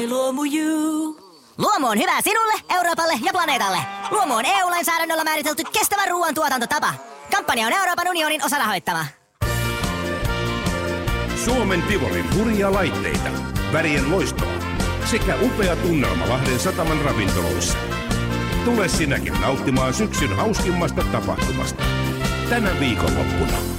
My Luomu You. Luomu on hyvä sinulle, Euroopalle ja planeetalle. Luomu on EU-lainsäädännöllä määritelty kestävä ruoantuotantotapa. Kampanja on Euroopan unionin osarahoittama. Suomen Tivolin hurjia laitteita, värien loistoa sekä upea tunnelma Lahden sataman ravintoloissa. Tule sinäkin nauttimaan syksyn hauskimmasta tapahtumasta. Tänä viikonloppuna.